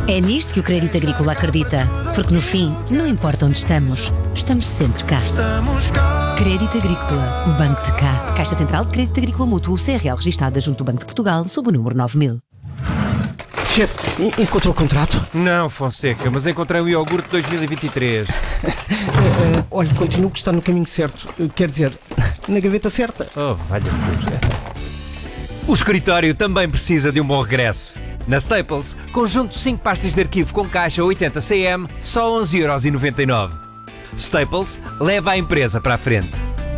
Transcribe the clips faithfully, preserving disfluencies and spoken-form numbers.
É nisto que o Crédito Agrícola acredita, porque no fim, não importa onde estamos, estamos sempre cá. Crédito Agrícola, o banco de cá. Caixa Central de Crédito Agrícola Mútuo, C R L registada junto ao Banco de Portugal, sob o número nove mil. Chefe, encontrou o contrato? Não, Fonseca, mas encontrei o iogurte dois mil e vinte e três. uh, uh, olha, continuo que está no caminho certo. Uh, quer dizer, na gaveta certa. Oh, valha-me Deus. O escritório também precisa de um bom regresso. Na Staples, conjunto de cinco pastas de arquivo com caixa oitenta centímetros, só onze euros e noventa e nove. Staples leva a empresa para a frente.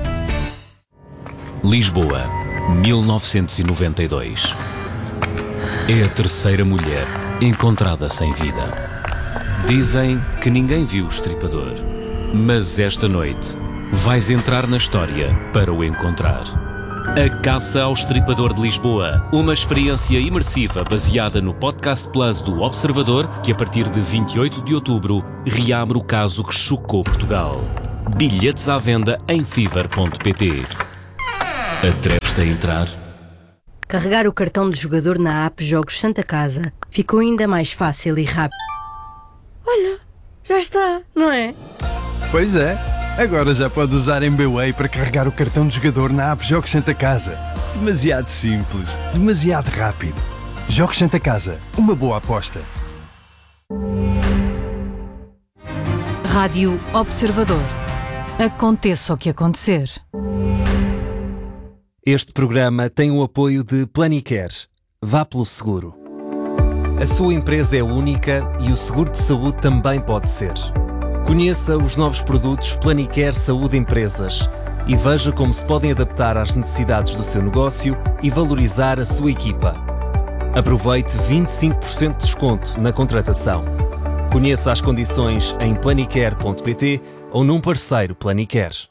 Lisboa, mil novecentos e noventa e dois. É a terceira mulher encontrada sem vida. Dizem que ninguém viu o estripador, mas esta noite vais entrar na história para o encontrar. A Caça ao Estripador de Lisboa, uma experiência imersiva baseada no Podcast Plus do Observador, que a partir de vinte e oito de outubro reabre o caso que chocou Portugal. Bilhetes à venda em fever ponto pt. Atreves-te a entrar? Carregar o cartão de jogador na app Jogos Santa Casa ficou ainda mais fácil e rápido. Olha, já está, não é? Pois é. Agora já pode usar M B W A Y para carregar o cartão de jogador na app Jogos Santa Casa. Demasiado simples, demasiado rápido. Jogos Santa Casa, uma boa aposta. Rádio Observador. Aconteça o que acontecer. Este programa tem o apoio de Planicare. Vá pelo seguro. A sua empresa é única e o seguro de saúde também pode ser. Conheça os novos produtos Planicare Saúde Empresas e veja como se podem adaptar às necessidades do seu negócio e valorizar a sua equipa. Aproveite vinte e cinco por cento de desconto na contratação. Conheça as condições em planicare ponto pt ou num parceiro Planicare.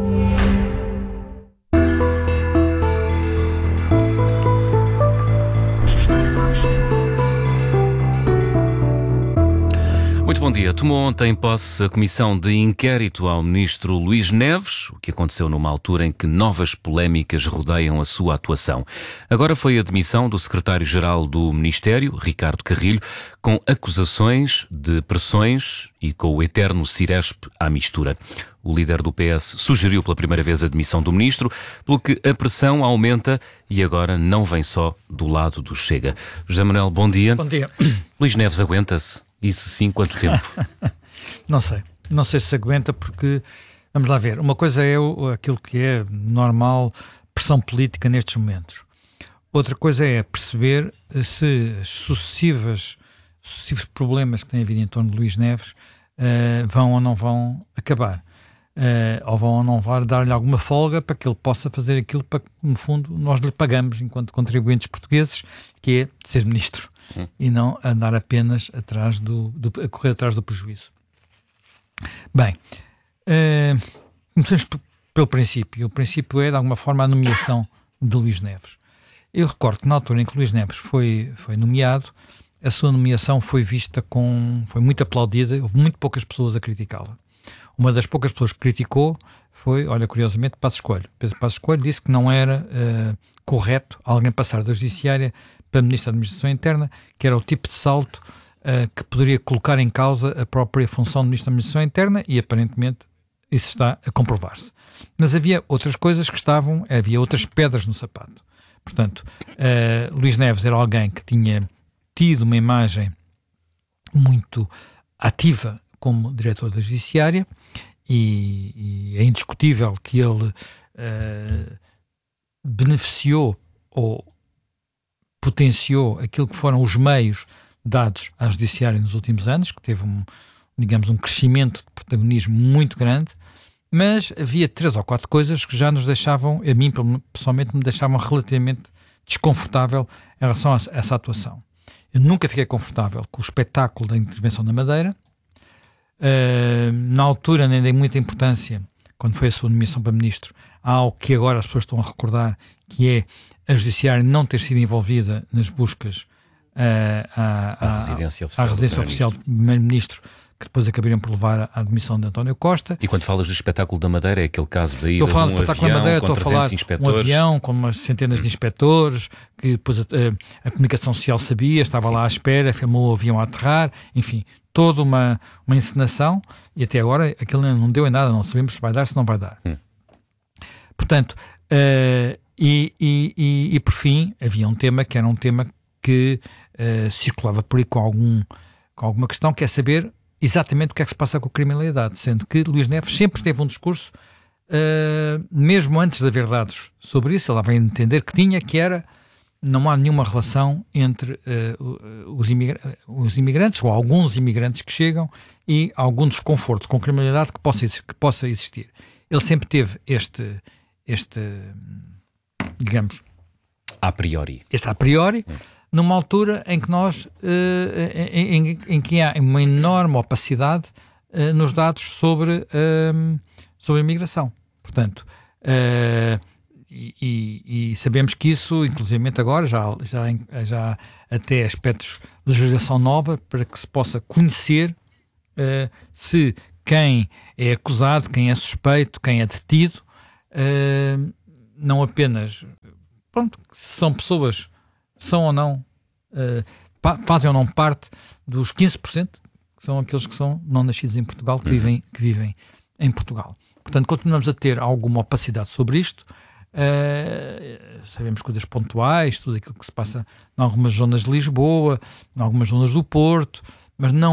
Muito bom dia. Tomou ontem posse a comissão de inquérito ao ministro Luís Neves, o que aconteceu numa altura em que novas polémicas rodeiam a sua atuação. Agora foi a demissão do secretário-geral do Ministério, Ricardo Carrilho, com acusações de pressões e com o eterno Ciresp à mistura. O líder do P S sugeriu pela primeira vez a demissão do ministro, pelo que a pressão aumenta e agora não vem só do lado do Chega. José Manuel, bom dia. Bom dia. Luís Neves aguenta-se? E se sim, quanto tempo? Não sei. Não sei se aguenta porque, vamos lá ver, uma coisa é o, aquilo que é normal pressão política nestes momentos. Outra coisa é perceber se as sucessivas, sucessivos problemas que têm havido em torno de Luís Neves uh, vão ou não vão acabar. Uh, ou vão ou não vão dar-lhe alguma folga para que ele possa fazer aquilo para que, no fundo, nós lhe pagamos enquanto contribuintes portugueses, que é ser ministro. Hum. E não andar apenas atrás do, do, a correr atrás do prejuízo. Bem, uh, começamos p- pelo princípio. O princípio é, de alguma forma, a nomeação de Luís Neves. Eu recordo que na altura em que Luís Neves foi, foi nomeado, a sua nomeação foi vista com... foi muito aplaudida, houve muito poucas pessoas a criticá-la. Uma das poucas pessoas que criticou foi, olha, curiosamente, Passos Coelho. Pedro Passos Coelho disse que não era uh, correto alguém passar da Judiciária para Ministro da Administração Interna, que era o tipo de salto uh, que poderia colocar em causa a própria função de Ministro da Administração Interna e, aparentemente, isso está a comprovar-se. Mas havia outras coisas que estavam, havia outras pedras no sapato. Portanto, uh, Luís Neves era alguém que tinha tido uma imagem muito ativa como diretor da Judiciária e, e é indiscutível que ele uh, beneficiou ou potenciou aquilo que foram os meios dados à Judiciária nos últimos anos, que teve um, digamos, um crescimento de protagonismo muito grande, mas havia três ou quatro coisas que já nos deixavam, a mim pessoalmente me deixavam relativamente desconfortável em relação a essa atuação. Eu nunca fiquei confortável com o espetáculo da intervenção na Madeira. Uh, na altura nem dei muita importância, quando foi a sua nomeação para ministro, ao que agora as pessoas estão a recordar, que é a Judiciária não ter sido envolvida nas buscas uh, à, à, à residência oficial, à residência do, oficial do Primeiro-Ministro, que depois acabaram por levar à demissão de António Costa. E quando falas do espetáculo da Madeira, é aquele caso daí de um avião da Madeira, com trezentos inspectores. Um avião com umas centenas de inspectores, que depois a, a, a comunicação social sabia, estava Sim. lá à espera, filmou o avião a aterrar, enfim, toda uma, uma encenação, e até agora aquilo não deu em nada, não sabemos se vai dar, se não vai dar. Hum. Portanto, uh, e, e, e, e por fim, havia um tema que era um tema que uh, circulava por aí com, algum, com alguma questão, que é saber exatamente o que é que se passa com a criminalidade, sendo que Luís Neves sempre teve um discurso, uh, mesmo antes de haver dados sobre isso, ele vai entender que tinha, que era, não há nenhuma relação entre uh, os, imigra- os imigrantes, ou alguns imigrantes que chegam, e algum desconforto com criminalidade que possa, que possa existir. Ele sempre teve este, este digamos... A priori. Este a priori, hum. numa altura em que nós, uh, em, em, em que há uma enorme opacidade uh, nos dados sobre, uh, sobre a imigração. Portanto, uh, e, e, e sabemos que isso, inclusive agora, já, já, já há até aspectos de legislação nova para que se possa conhecer uh, se quem é acusado, quem é suspeito, quem é detido, uh, não apenas... Pronto, se são pessoas, são ou não, uh, pa- fazem ou não parte dos quinze por cento, que são aqueles que são não nascidos em Portugal, que, uhum. vivem, que vivem em Portugal. Portanto, continuamos a ter alguma opacidade sobre isto, uh, sabemos coisas pontuais, tudo aquilo que se passa em algumas zonas de Lisboa, em algumas zonas do Porto, mas não